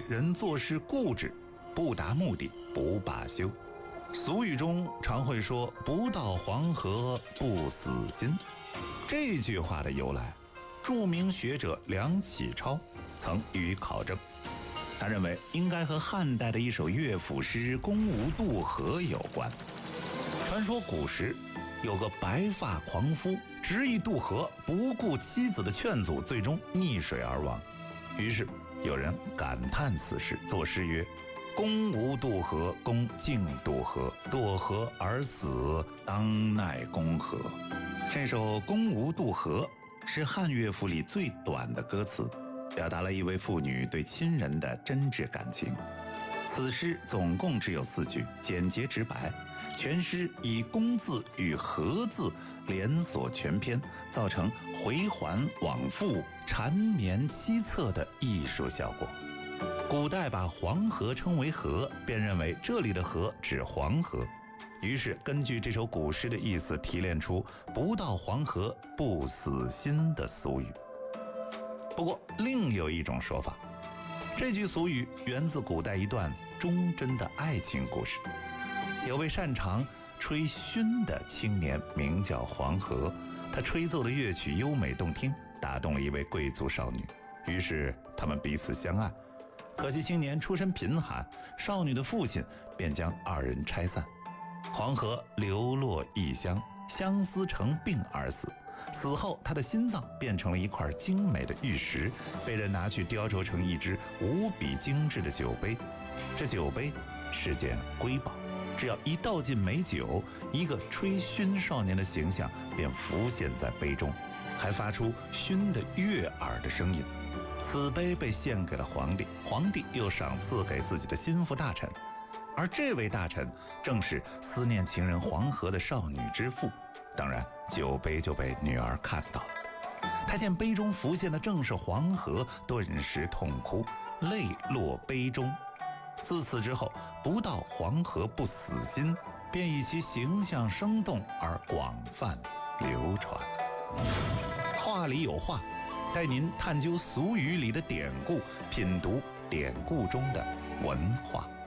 人做事固执，不达目的不罢休。俗语中常会说不到黄河不死心，这句话的由来，著名学者梁启超曾予以考证。他认为应该和汉代的一首乐府诗《宫无渡河》有关。传说古时有个白发狂夫执意渡河，不顾妻子的劝阻，最终溺水而亡。于是有人感叹此事，作诗曰：公无渡河，公竟渡河，堕河而死，当奈公何？这首《公无渡河》是汉乐府里最短的歌词，表达了一位妇女对亲人的真挚感情。此诗总共只有4句，简洁直白，全诗以公字与河字连锁全篇，造成回环往复、缠绵凄恻的艺术效果。古代把黄河称为河，便认为这里的河指黄河，于是根据这首古诗的意思提炼出不到黄河不死心的俗语。不过另有一种说法，这句俗语源自古代一段忠贞的爱情故事。有位擅长吹埙的青年名叫黄河，他吹奏的乐曲优美动听，打动了一位贵族少女，于是他们彼此相爱。可惜青年出身贫寒，少女的父亲便将2人拆散。黄河流落异乡，相思成病而死。死后他的心脏变成了一块精美的玉石，被人拿去雕琢成一只无比精致的酒杯。这酒杯是件瑰宝，只要一倒进美酒，一个吹埙少年的形象便浮现在杯中，还发出埙的悦耳的声音。此杯被献给了皇帝，皇帝又赏赐给自己的心腹大臣，而这位大臣正是思念情人黄河的少女之父。当然酒杯就被女儿看到了，他见杯中浮现的正是黄河，顿时痛哭，泪落杯中。自此之后，不到黄河不死心便以其形象生动而广泛流传。话里有话，带您探究俗语里的典故，品读典故中的文化。